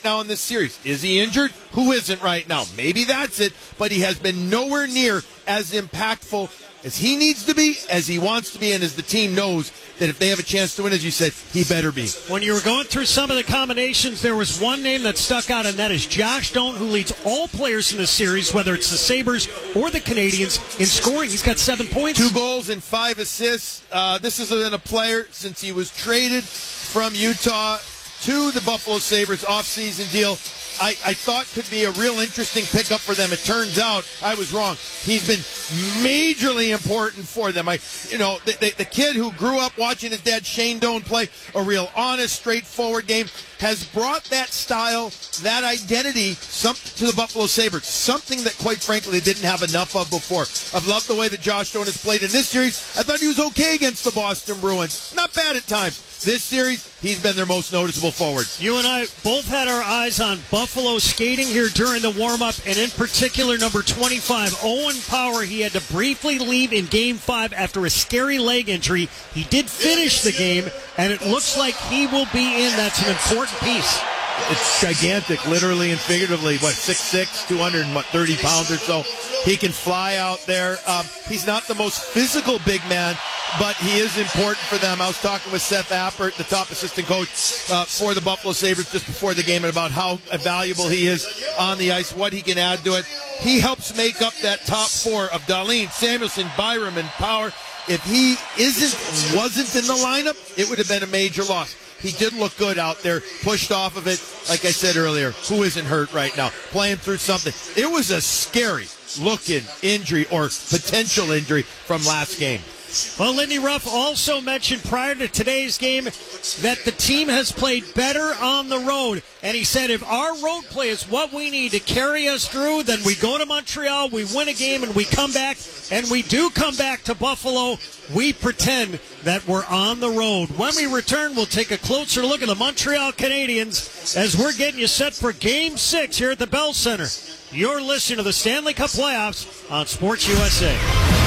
now in this series. Is he injured? Who isn't right now? Maybe that's it, but he has been nowhere near as impactful as he needs to be, as he wants to be, and as the team knows that if they have a chance to win, as you said, he better be. When you were going through some of the combinations, there was one name that stuck out, and that is Josh Doan, who leads all players in the series, whether it's the Sabres or the Canadians, in scoring. He's got 7 points. 2 goals and 5 assists. This has been a player since he was traded from Utah to the Buffalo Sabres offseason deal. I thought could be a real interesting pickup for them. It turns out I was wrong. He's been majorly important for them. The kid who grew up watching his dad Shane Doan play a real honest, straightforward game has brought that style, that identity to the Buffalo Sabres, something that, quite frankly, they didn't have enough of before. I've loved the way that Josh Doan has played in this series. I thought he was okay against the Boston Bruins. Not bad at times. This series, he's been their most noticeable forward. You and I both had our eyes on Buffalo skating here during the warm-up, and in particular, number 25, Owen Power. He had to briefly leave in Game 5 after a scary leg injury. He did finish the game, and it looks like he will be in. That's an important piece. It's gigantic, literally and figuratively. 6'6", 230 pounds or so. He can fly out there. He's not the most physical big man, but he is important for them. I was talking with Seth Appert, the top assistant coach for the Buffalo Sabres, just before the game, about how valuable he is on the ice, what he can add to it. He helps make up that top 4 of Dahlin, Samuelsson, Byram, and Power. If he wasn't in the lineup, it would have been a major loss. He did look good out there, pushed off of it. Like I said earlier, who isn't hurt right now? Playing through something. It was a scary-looking injury or potential injury from last game. Well, Lindy Ruff also mentioned prior to today's game that the team has played better on the road. And he said if our road play is what we need to carry us through, then we go to Montreal, we win a game, and we come back. And we do come back to Buffalo. We pretend that we're on the road. When we return, we'll take a closer look at the Montreal Canadiens as we're getting you set for Game 6 here at the Bell Center. You're listening to the Stanley Cup Playoffs on Sports USA.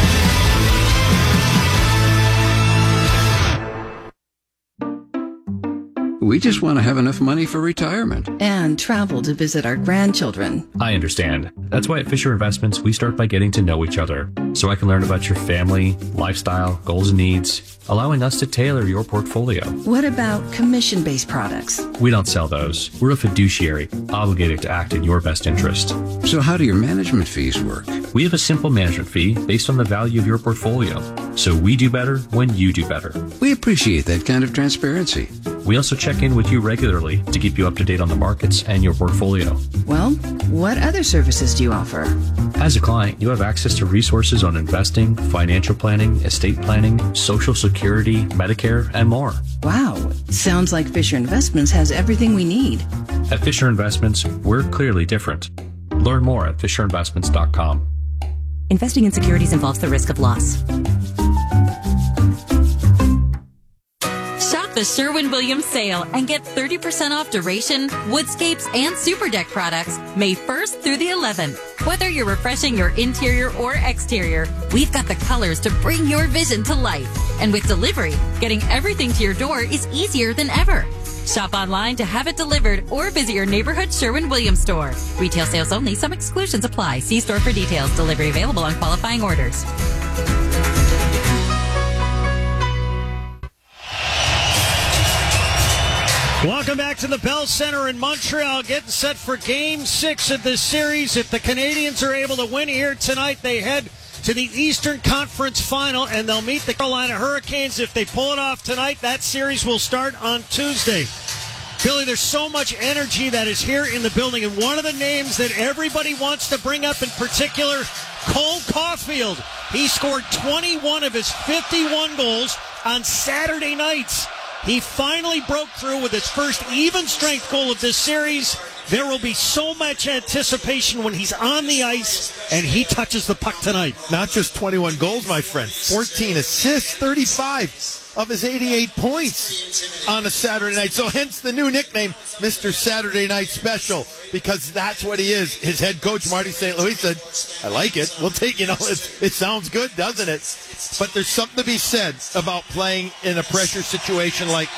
We just want to have enough money for retirement. And travel to visit our grandchildren. I understand. That's why at Fisher Investments, we start by getting to know each other, so I can learn about your family, lifestyle, goals and needs, allowing us to tailor your portfolio. What about commission-based products? We don't sell those. We're a fiduciary, obligated to act in your best interest. So how do your management fees work? We have a simple management fee based on the value of your portfolio. So we do better when you do better. We appreciate that kind of transparency. We also check in with you regularly to keep you up to date on the markets and your portfolio. Well, what other services do you offer? As a client, you have access to resources on investing, financial planning, estate planning, Social Security, Medicare, and more. Wow, sounds like Fisher Investments has everything we need. At Fisher Investments, we're clearly different. Learn more at FisherInvestments.com. Investing in securities involves the risk of loss. Shop the Sherwin-Williams sale and get 30% off duration, woodscapes, and super deck products May 1st through the 11th. Whether you're refreshing your interior or exterior, we've got the colors to bring your vision to life. And with delivery, getting everything to your door is easier than ever. Shop online to have it delivered or visit your neighborhood Sherwin-Williams store. Retail sales only. Some exclusions apply. See store for details. Delivery available on qualifying orders. Welcome back to the Bell Center in Montreal, getting set for Game 6 of this series. If the Canadiens are able to win here tonight, they head to the Eastern Conference Final, and they'll meet the Carolina Hurricanes. If they pull it off tonight, that series will start on Tuesday. Billy, there's so much energy that is here in the building, and one of the names that everybody wants to bring up in particular, Cole Caulfield. He scored 21 of his 51 goals on Saturday nights. He finally broke through with his first even-strength goal of this series. There will be so much anticipation when he's on the ice and he touches the puck tonight. Not just 21 goals, my friend. 14 assists, 35 of his 88 points on a Saturday night. So hence the new nickname, Mr. Saturday Night Special, because that's what he is. His head coach, Marty St. Louis, said, I like it. We'll take, it sounds good, doesn't it? But there's something to be said about playing in a pressure situation like this.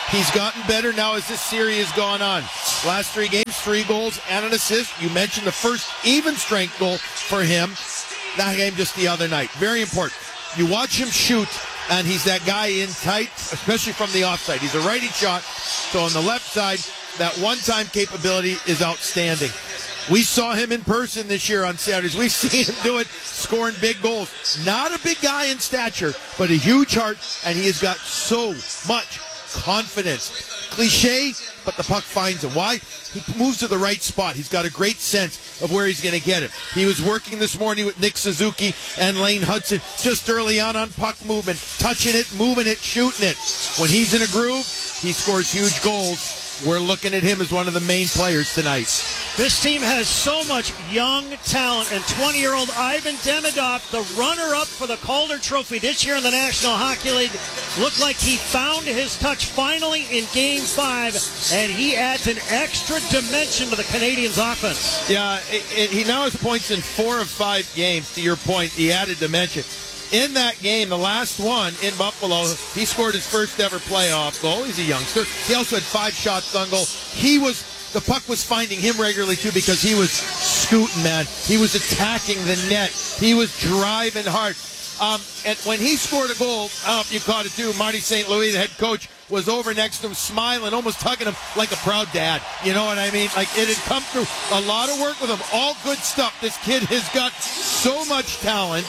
He's gotten better now as this series has gone on. Last 3 games, 3 goals and an assist. You mentioned the first even strength goal for him. That game just the other night. Very important. You watch him shoot, and he's that guy in tight, especially from the offside. He's a righty shot, so on the left side, that one-time capability is outstanding. We saw him in person this year on Saturdays. We've seen him do it, scoring big goals. Not a big guy in stature, but a huge heart, and he has got so much confidence. Cliche, but the puck finds him. Why? He moves to the right spot. He's got a great sense of where he's going to get it. He was working this morning with Nick Suzuki and Lane Hudson just early on puck movement, touching it, moving it, shooting it. When he's in a groove, he scores huge goals. We're looking at him as one of the main players tonight. This team has so much young talent, and 20-year-old Ivan Demidov, the runner-up for the Calder Trophy this year in the National Hockey League, looked like he found his touch finally in Game 5, and he adds an extra dimension to the Canadiens' offense. Yeah, he now has points in 4 of 5 games, to your point, the added dimension. In that game, the last one in Buffalo, he scored his first ever playoff goal. He's a youngster. He also had 5 shots on goal. The puck was finding him regularly, too, because he was scooting, man. He was attacking the net. He was driving hard. And when he scored a goal, I don't know if you caught it, too, Marty St. Louis, the head coach, was over next to him, smiling, almost hugging him like a proud dad. You know what I mean? Like, it had come through. A lot of work with him. All good stuff. This kid has got so much talent,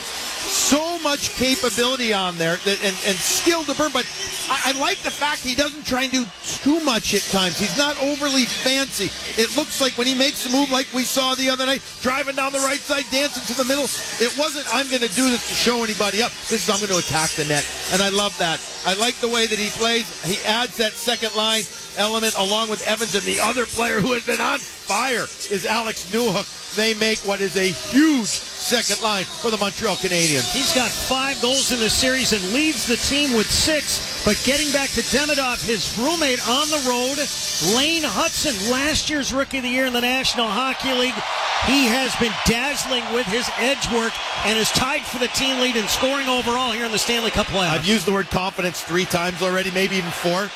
so much capability on there, and skill to burn. But I like the fact he doesn't try and do too much at times. He's not overly fancy. It looks like when he makes a move like we saw the other night, driving down the right side, dancing to the middle, it wasn't, I'm going to do this to show anybody up. This is, I'm going to attack the net. And I love that. I like the way that he plays. He adds that second line element along with Evans, and the other player who has been on fire is Alex Newhook. They make what is a huge second line for the Montreal Canadiens. He's got 5 goals in the series and leads the team with 6. But getting back to Demidov, his roommate on the road, Lane Hudson, last year's Rookie of the Year in the National Hockey League. He has been dazzling with his edge work and is tied for the team lead in scoring overall here in the Stanley Cup playoffs. I've used the word confidence 3 times already, maybe even 4.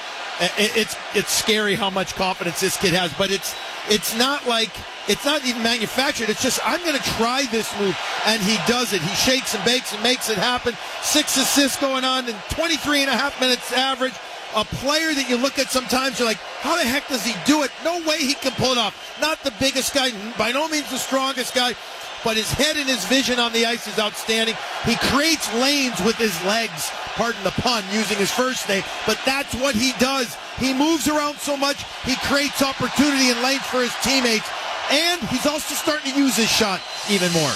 It's scary how much confidence this kid has, but it's not like, it's not even manufactured. It's just, I'm going to try this move, and he does it. He shakes and bakes and makes it happen. 6 assists going on in 23 and a half minutes average. A player that you look at sometimes, you're like, how the heck does he do it? No way he can pull it off. Not the biggest guy, by no means the strongest guy, but his head and his vision on the ice is outstanding. He creates lanes with his legs, pardon the pun, using his first name, but that's what he does. He moves around so much, he creates opportunity and lanes for his teammates, and he's also starting to use his shot even more.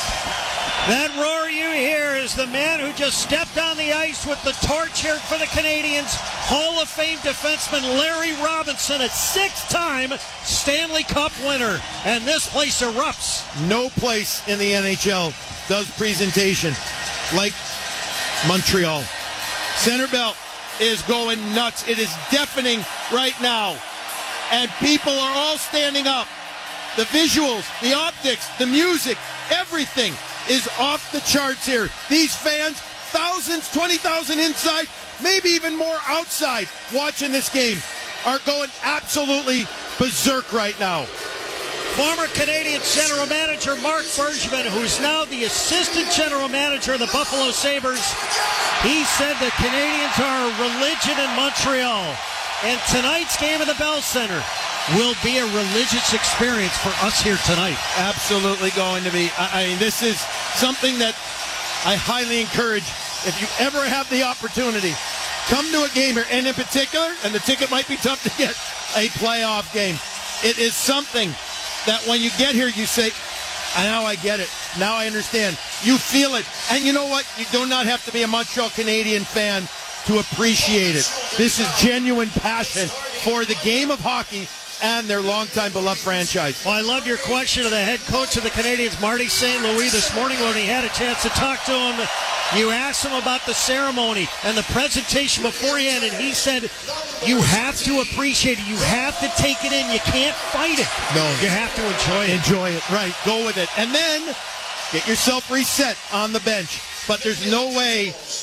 That roar you hear is the man who just stepped on the ice with the torch here for the Canadiens, Hall of Fame defenseman Larry Robinson, a 6-time Stanley Cup winner, and this place erupts. No place in the NHL does presentation like Montreal. Center belt is going nuts. It is deafening right now, and people are all standing up. The visuals, the optics, the music, everything is off the charts here. These fans, thousands, 20,000 inside, maybe even more outside watching this game, are going absolutely berserk right now. Former Canadian general manager Marc Bergevin, who's now the assistant general manager of the Buffalo Sabres, he said the Canadiens are a religion in Montreal. And tonight's game at the Bell Center will be a religious experience for us here tonight. Absolutely going to be. I mean, this is something that I highly encourage. If you ever have the opportunity, come to a game here, and in particular, and the ticket might be tough to get, a playoff game. It is something that when you get here, you say, now I get it. Now I understand. You feel it. And you know what? You do not have to be a Montreal Canadian fan to appreciate it. This is genuine passion for the game of hockey and their longtime beloved franchise. Well, I love your question to the head coach of the Canadiens, Marty St. Louis, this morning when he had a chance to talk to him. You asked him about the ceremony and the presentation beforehand, and he said, you have to appreciate it. You have to take it in. You can't fight it. No. You have to enjoy it. Enjoy it. Right. Go with it. And then get yourself reset on the bench. But there's no way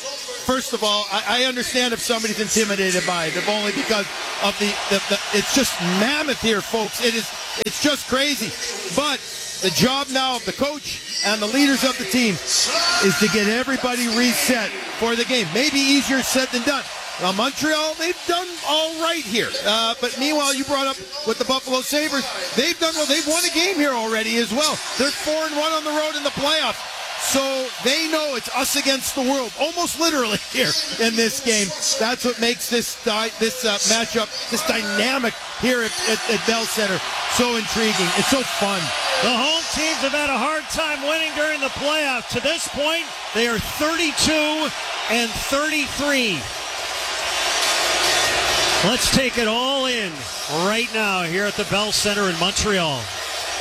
first of all, I understand if somebody's intimidated by it, if only because of the it's just mammoth here, folks. It's just crazy. But the job now of the coach and the leaders of the team is to get everybody reset for the game. Maybe easier said than done. Now, Montreal, they've done all right here. But meanwhile, you brought up with the Buffalo Sabres, they've done well. They've won a game here already as well. They're 4-1 on the road in the playoffs. So they know it's us against the world, almost literally here in this game. That's what makes this matchup, this dynamic here at Bell Center so intriguing. It's so fun. The home teams have had a hard time winning during the playoffs. To this point, they are 32-33. Let's take it all in right now here at the Bell Center in Montreal.